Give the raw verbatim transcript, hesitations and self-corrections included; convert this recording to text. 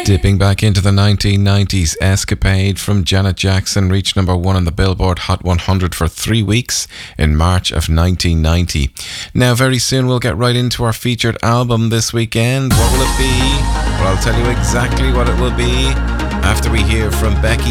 Dipping back into the nineteen nineties, Escapade from Janet Jackson reached number one on the Billboard Hot one hundred for three weeks in March of nineteen ninety. Now, very soon we'll get right into our featured album this weekend. What will it be? Well, I'll tell you exactly what it will be after we hear from Becky